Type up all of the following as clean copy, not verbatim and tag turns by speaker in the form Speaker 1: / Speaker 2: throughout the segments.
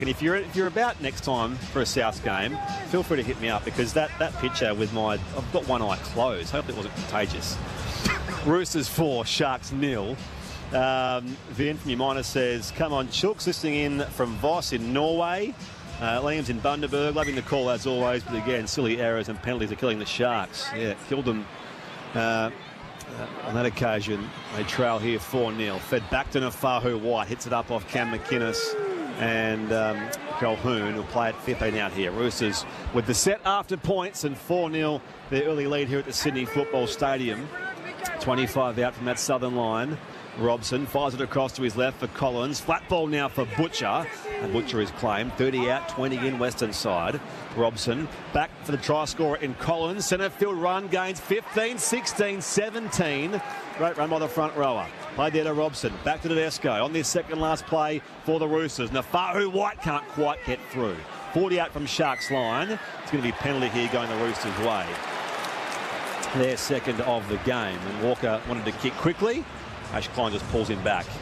Speaker 1: And if you're about next time for a South game, feel free to hit me up, because that picture I've got one eye closed. Hope it wasn't contagious. Roosters 4, Sharks 0. Vin from Umina says, come on, Chooks, listening in from Voss in Norway. Liam's in Bundaberg, loving the call as always, but again, silly errors and penalties are killing the Sharks. Yeah, killed them on that occasion. They trail here 4-0. Fed back to Nafahu White, hits it up off Cam McInnes. And Calhoun will play it 15 out here. Roosters with the set after points and 4-0 their early lead here at the Sydney Football Stadium. 25 out from that southern line. Robson fires it across to his left for Collins. Flat ball now for Butcher. And Butcher is claimed. 30 out, 20 in western side. Robson back for the try scorer in Collins. Centre field run gains 15, 16, 17. Great run by the front rower. Played there to Robson. Back to Tedesco on this second last play for the Roosters. Nafahu White can't quite get through. 40 out from Sharks line. It's going to be penalty here going the Roosters' way. Their second of the game. And Walker wanted to kick quickly. Ash Klein just pulls him back.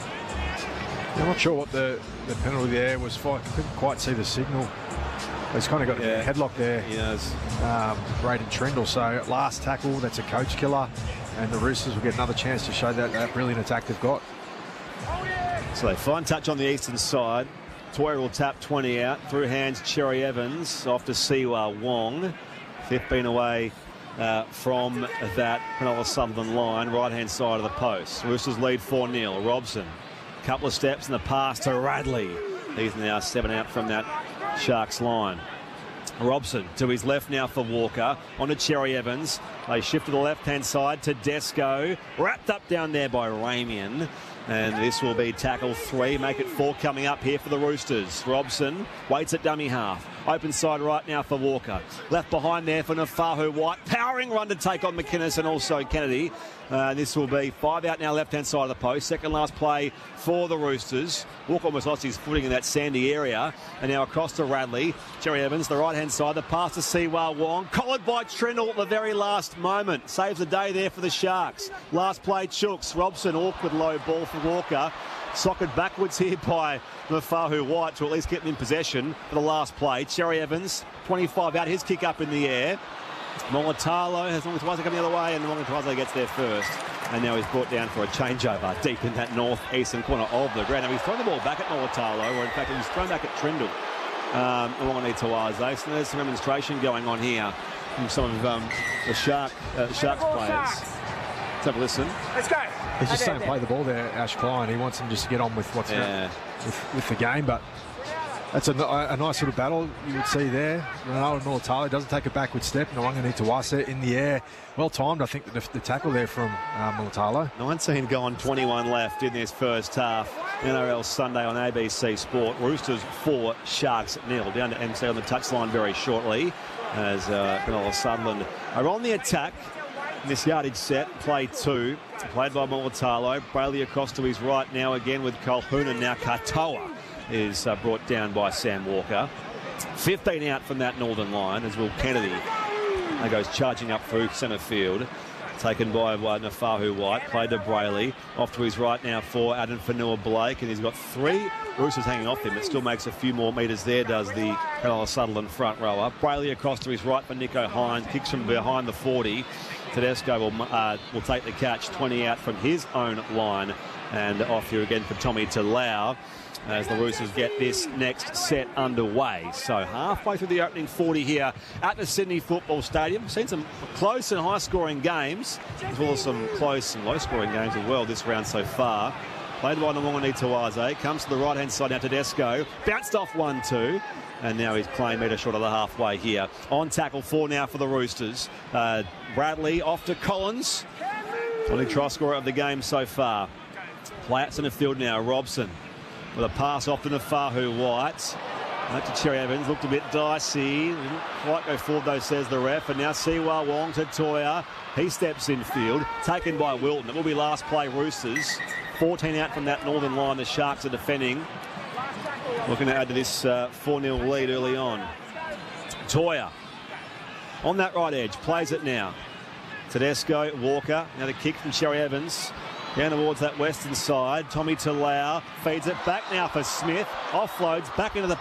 Speaker 2: I'm not sure what the penalty there was for. I couldn't quite see the signal. He's kind of got a headlock there.
Speaker 1: He does.
Speaker 2: Braden Trindle. So last tackle, that's a coach killer. And the Roosters will get another chance to show that brilliant attack they've got.
Speaker 1: So they fine touch on the eastern side. Toya will tap 20 out. Through hands, Cherry Evans off to Siwa Wong. 15 away from that Cronulla Sutherland line, right-hand side of the post. Roosters lead 4-0. Robson, couple of steps in the pass to Radley. He's now 7 out from that Sharks line. Robson to his left now for Walker. On to Cherry Evans. They shift to the left-hand side to Desco. Wrapped up down there by Ramian. And this will be tackle 3. Make it 4 coming up here for the Roosters. Robson waits at dummy half. Open side right now for Walker. Left behind there for Nafahu White. Powering run to take on McInnes and also Kennedy. This will be 5 out now left-hand side of the post. Second last play for the Roosters. Walker almost lost his footing in that sandy area. And now across to Radley. Cherry Evans, the right-hand side. The pass to Siwa Wong. Collared by Trindle at the very last moment. Saves the day there for the Sharks. Last play, Chooks. Robson, awkward low ball for Walker. Socked backwards here by Nafahu White to at least get them in possession for the last play. Cherry Evans, 25 out. His kick up in the air. Molitalo has Longituaze coming the other way, and Longituaze gets there first. And now he's brought down for a changeover deep in that north-eastern corner of the ground. And he's thrown the ball back at Molitalo, or in fact, he's thrown back at Trindle. Longituaze. So there's some demonstration going on here from some of the Sharks players. Let's have a listen.
Speaker 3: Let's go.
Speaker 2: He's just saying play the ball there, Ash Klein. He wants him just to get on with what's with the game. But that's a nice little battle you would see there. Ronaldo Molitalo doesn't take a backward step. Nawaqanitawase in the air. Well timed, I think, the tackle there from Molitalo.
Speaker 1: 19 gone, 21 left in this first half. NRL Sunday on ABC Sport. Roosters 4, Sharks 0. Down to MC on the touchline very shortly as Cronulla Sutherland are on the attack. This yardage set, play 2, played by Molitalo. Brayley across to his right now again with Colquhoun, and now Katoa is brought down by Sam Walker. 15 out from that northern line as Will Kennedy goes charging up through centre field. Taken by Nafahu White, played to Brayley. Off to his right now for Adam Fanua-Blake, and he's got 3 Roosters hanging off him. It still makes a few more metres there, does the Cronulla Sutherland front rower. Brayley across to his right for Nicho Hynes, kicks from behind the 40. Tedesco will take the catch, 20 out from his own line, and off here again for Tommy Talau as the Roosters get this next set underway. So halfway through the opening 40 here at the Sydney Football Stadium. Seen some close and high-scoring games, as well as some close and low-scoring games as well this round so far. Played by Nawaqanitawase, comes to the right-hand side now, Tedesco, bounced off 1-2. And now he's playing metre short of the halfway here. On tackle 4 now for the Roosters. Bradley off to Collins. Only try scorer of the game so far. Play out centre field now. Robson with a pass off to Nafahu White. Back to Cherry Evans. Looked a bit dicey. Didn't quite go forward though, says the ref. And now Siwa Wong to Toya. He steps in field. Taken by Wilton. It will be last play Roosters. 14 out from that northern line. The Sharks are defending. Looking to add to this 4-0 lead early on. Toya on that right edge, plays it now. Tedesco, Walker, now the kick from Cherry Evans. Down towards that western side. Tommy Talau feeds it back now for Smith. Offloads back into the